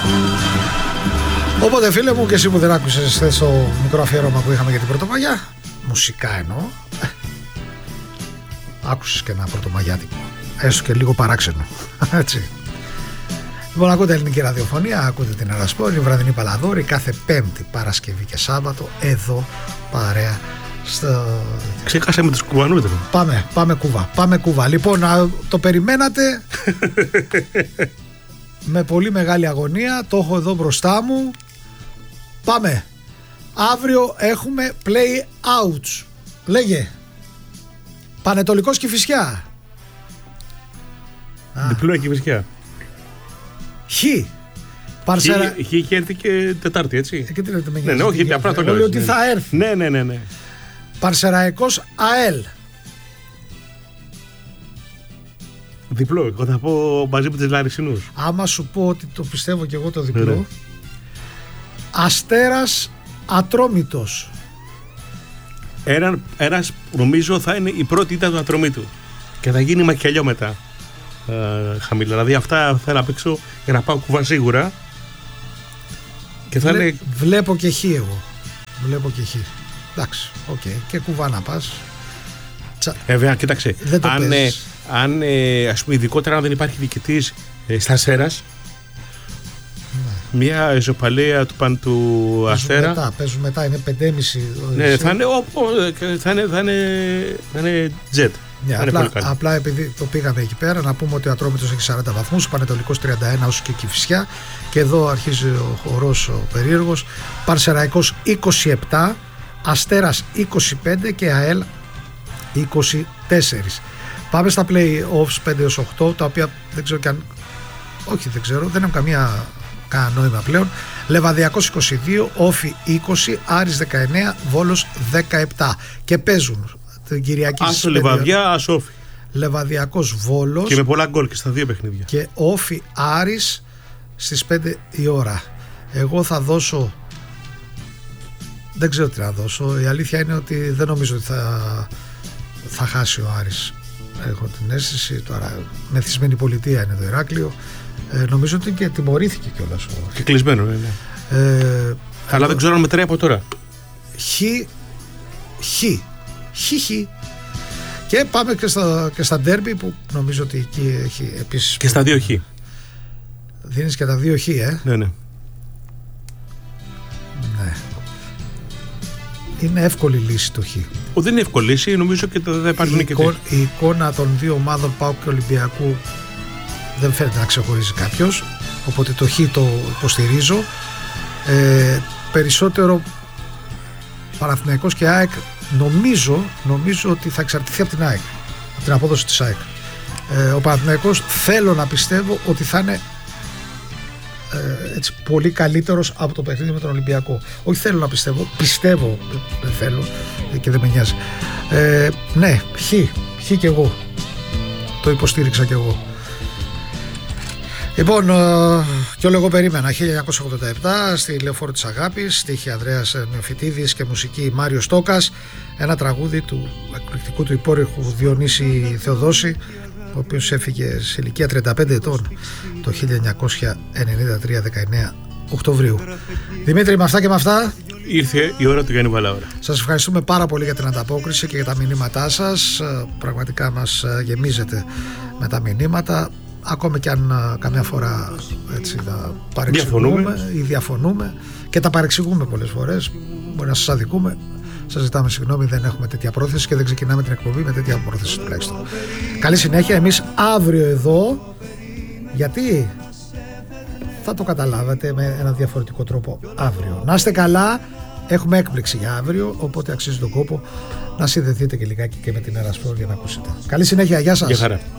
Οπότε φίλε μου, και εσύ που δεν άκουσες χθες το μικρό αφιέρωμα που είχαμε για την Πρωτομαγιά, μουσικά εννοώ, άκουσες και ένα πρωτομαγιάτικο, έστω και λίγο παράξενο. Έτσι. Λοιπόν, ακούτε ελληνική ραδιοφωνία, ακούτε την Ερασπόρ, η βραδινή Παλαδόρη, κάθε Πέμπτη, Παρασκευή και Σάββατο, εδώ παρέα στο... Ξέχασαμε τους κουβανούδες. Πάμε κουβά. Λοιπόν, το περιμένατε με πολύ μεγάλη αγωνία, το έχω εδώ μπροστά μου. Πάμε. Αύριο έχουμε play outs. Λέγε. Πανετολικός Κηφισιά. Διπλό Κηφισιά. Χ. Χ είχε έρθει και Τετάρτη, έτσι. Και τι λέτε, ναι, όχι, απλά το λέω. Λέω ότι θα έρθει. Ναι. Παρσεραϊκός ΑΕΛ. Διπλό, εγώ θα πω μαζί με τις Λαρισινούς. Άμα σου πω ότι το πιστεύω και εγώ το διπλό. Ναι. Αστέρας Ατρόμητος. Ένας νομίζω θα είναι η πρώτη ήττα του Ατρομήτου και θα γίνει μακελιό μετά. Χαμηλά. Δηλαδή αυτά θέλω να παίξω για να πάω κουβά σίγουρα. Και θα είναι... Βλέπω και χ εγώ. Εντάξει, οκ. Και κουβά να πας. Βέβαια, κοίταξε. Αν ας πούμε, ειδικότερα αν δεν υπάρχει διοικητής στα Αστέρας, μια ισοπαλία του πάνω του Αστέρα. Παίζουν μετά, είναι 5,5. Ναι, θα είναι jet. Απλά επειδή το πήγαμε εκεί πέρα, να πούμε ότι ο Ατρόμητος έχει 40 βαθμούς, ο Πανετολικός 31, όσο και η Κηφισιά. Και εδώ αρχίζει ο χορός ο περίεργος. Παρσεραϊκός 27, Αστέρας 25 και ΑΕΛ 24. Πάμε στα play-offs 5-8, τα οποία δεν ξέρω καν. Όχι, δεν ξέρω, δεν έχουν κανένα νόημα πλέον. Λεβαδιακός 22, Όφι 20, Άρης 19, Βόλος 17. Και παίζουν την Κυριακή. Άσο Λεβαδιά, άσο Όφι. Λεβαδιακός Βόλος. Και με πολλά γκολ και στα δύο παιχνίδια. Και Όφι Άρης στις 5 η ώρα. Εγώ θα δώσω. Δεν ξέρω τι να δώσω. Η αλήθεια είναι ότι δεν νομίζω ότι θα χάσει ο Άρης. Έχω την αίσθηση. Τώρα μεθυσμένη πολιτεία είναι το Ηράκλειο. Νομίζω ότι και τιμωρήθηκε κιόλας. Και κλεισμένο, ναι. Αλλά δεν ξέρω αν μετράει από τώρα. Χ. Και πάμε και στα ντέρμπι που νομίζω ότι εκεί έχει επίσης. Και στα 2 χ. Δίνεις και τα 2 χ, Ναι. Είναι εύκολη λύση το χ. Δεν είναι εύκολη λύση, νομίζω και δεν υπάρχουν και η εικόνα των δύο ομάδων ΠΑΟΚ και Ολυμπιακού δεν φαίνεται να ξεχωρίζει κάποιος, οπότε το χ το υποστηρίζω. Περισσότερο Παναθηναϊκός και ΑΕΚ νομίζω ότι θα εξαρτηθεί από την ΑΕΚ, από την απόδοση της ΑΕΚ. Ο Παναθηναϊκός θέλω να πιστεύω ότι θα είναι έτσι πολύ καλύτερος από το παιχνίδι με τον Ολυμπιακό. Όχι θέλω να πιστεύω, δεν θέλω και δεν με νοιάζει. Ναι, χ και εγώ το υποστήριξα και εγώ. Λοιπόν, κι όλο εγώ περίμενα. 1987 στη Λεωφόρο της Αγάπης, στίχη Ανδρέας Νεοφυτίδης και μουσική Μάριος Στόκας. Ένα τραγούδι του εκπληκτικού του υπόρρυχου Διονύση Θεοδόση, ο οποίος έφυγε σε ηλικία 35 ετών το 1993, 19 Οκτωβρίου. Δημήτρη, με αυτά και με αυτά ήρθε η ώρα του Γιάννη Βαλαώρα. Σας ευχαριστούμε πάρα πολύ για την ανταπόκριση και για τα μηνύματά σας. Πραγματικά μας γεμίζετε με τα μηνύματα. Ακόμη και αν καμιά φορά έτσι τα παρεξηγούμε ή διαφωνούμε και τα παρεξηγούμε πολλές φορές, μπορεί να σας αδικούμε, σας ζητάμε συγγνώμη, δεν έχουμε τέτοια πρόθεση και δεν ξεκινάμε την εκπομπή με τέτοια πρόθεση τουλάχιστον. Καλή συνέχεια, εμείς αύριο εδώ, γιατί θα το καταλάβετε με ένα διαφορετικό τρόπο αύριο. Να είστε καλά, έχουμε έκπληξη για αύριο, οπότε αξίζει τον κόπο να συνδεθείτε και λιγάκι και με την Ερασπόρ για να ακούσετε. Καλή συνέχεια, γεια σας. Γεια χαρά.